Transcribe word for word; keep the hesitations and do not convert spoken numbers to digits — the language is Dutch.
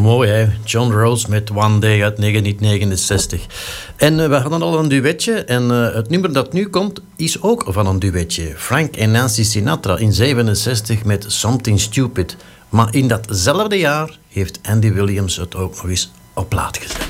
Mooi, hè? John Rose met One Day uit negentien negenenzestig. En uh, we hadden al een duetje. En uh, het nummer dat nu komt is ook van een duetje. Frank en Nancy Sinatra in zevenenzestig met Something Stupid. Maar in datzelfde jaar heeft Andy Williams het ook nog eens op plaat gezet.